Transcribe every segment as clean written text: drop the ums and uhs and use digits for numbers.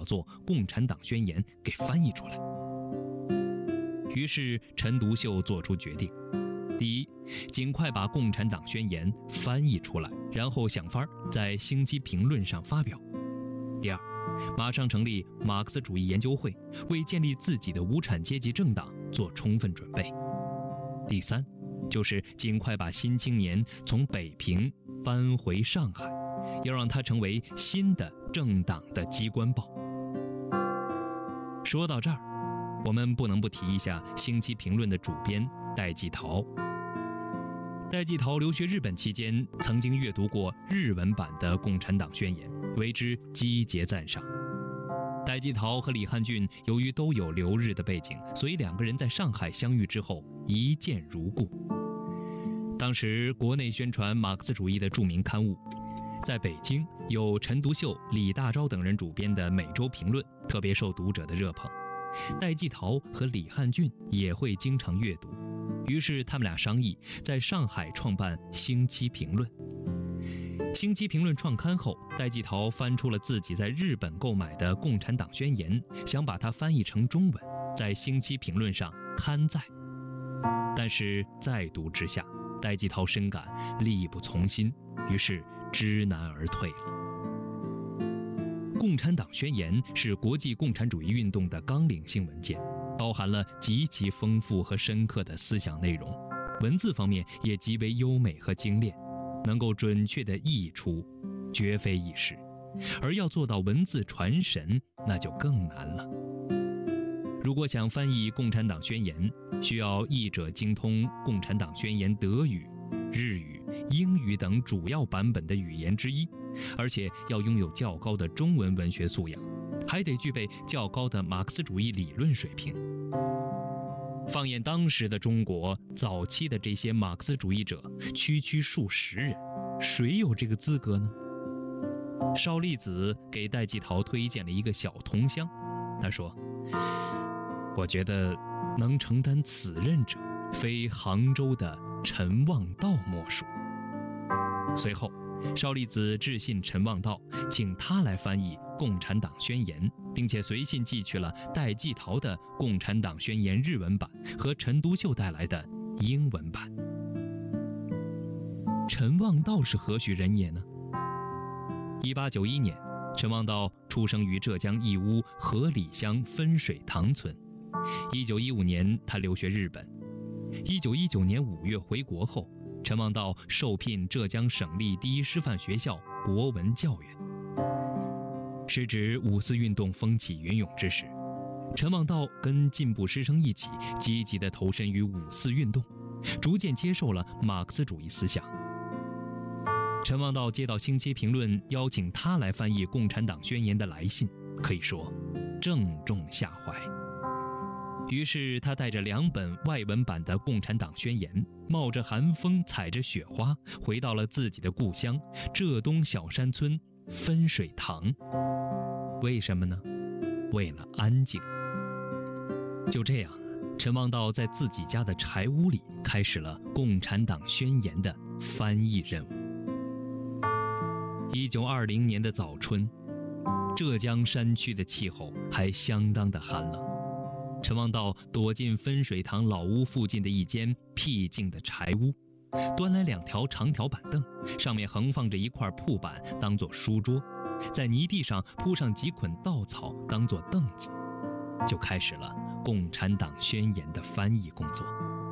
做《共产党宣言》给翻译出来。于是陈独秀做出决定：第一，尽快把《共产党宣言》翻译出来，然后想法在《星期评论》上发表；第二，马上成立马克思主义研究会，为建立自己的无产阶级政党做充分准备；第三，就是尽快把《新青年》从北平搬回上海，要让它成为新的政党的机关报。说到这儿，我们不能不提一下《星期评论》的主编戴季陶。戴季陶留学日本期间，曾经阅读过日文版的《共产党宣言》，为之击节赞赏。戴季陶和李汉俊由于都有留日的背景，所以两个人在上海相遇之后一见如故。当时国内宣传马克思主义的著名刊物，在北京有陈独秀、李大钊等人主编的《每周评论》，特别受读者的热捧。戴季陶和李汉俊也会经常阅读，于是他们俩商议在上海创办《星期评论》。《星期评论》创刊后，戴季陶翻出了自己在日本购买的《共产党宣言》，想把它翻译成中文，在《星期评论》上刊载。但是再读之下，戴季陶深感力不从心，于是知难而退了。《共产党宣言》是国际共产主义运动的纲领性文件，包含了极其丰富和深刻的思想内容，文字方面也极为优美和精炼，能够准确地译出，绝非易事。而要做到文字传神，那就更难了。如果想翻译《共产党宣言》，需要译者精通《共产党宣言》德语、日语、英语等主要版本的语言之一，而且要拥有较高的中文文学素养，还得具备较高的马克思主义理论水平。放眼当时的中国，早期的这些马克思主义者区区数十人，谁有这个资格呢？邵力子给戴季陶推荐了一个小同乡，他说：“我觉得能承担此任者，非杭州的陈望道莫属。”随后，邵力子致信陈望道，请他来翻译《共产党宣言》，并且随信寄去了戴季陶的《共产党宣言》日文版和陈独秀带来的英文版。陈望道是何许人也呢？1891年，陈望道出生于浙江义乌河里乡分水塘村。1915年，他留学日本。1919年5月回国后，陈望道受聘浙江省立第一师范学校国文教员。时值五四运动风起云涌之时，陈望道跟进步师生一起积极地投身于五四运动，逐渐接受了马克思主义思想。陈望道接到《星期评论》邀请他来翻译《共产党宣言》的来信，可以说正中下怀。于是他带着2本外文版的《共产党宣言》，冒着寒风，踩着雪花，回到了自己的故乡浙东小山村分水塘。为什么呢？为了安静。就这样，陈望道在自己家的柴屋里开始了《共产党宣言》的翻译任务。1920年的早春，浙江山区的气候还相当的寒冷。陈望道躲进分水塘老屋附近的一间僻静的柴屋，端来2条长条板凳，上面横放着一块铺板当作书桌，在泥地上铺上几捆稻草当作凳子，就开始了《共产党宣言》的翻译工作。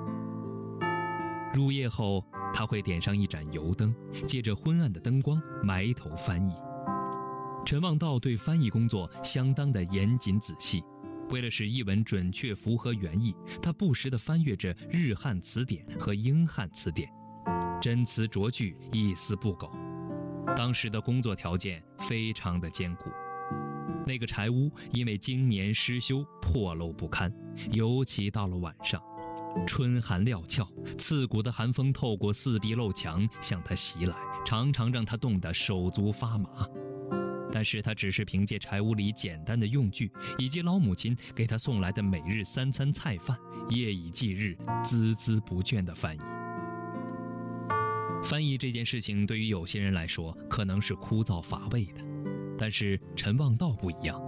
入夜后，他会点上一盏油灯，借着昏暗的灯光埋头翻译。陈望道对翻译工作相当的严谨仔细，为了使译文准确符合原意，他不时地翻阅着日汉词典和英汉词典，真词着句，一丝不苟。当时的工作条件非常的艰苦，那个柴屋因为经年失修，破漏不堪，尤其到了晚上，春寒料峭，刺骨的寒风透过4壁漏墙向他袭来，常常让他冻得手足发麻。但是他只是凭借柴屋里简单的用具，以及老母亲给他送来的每日3餐菜饭，夜以继日，孜孜不倦地翻译。翻译这件事情对于有些人来说可能是枯燥乏味的，但是陈望道不一样，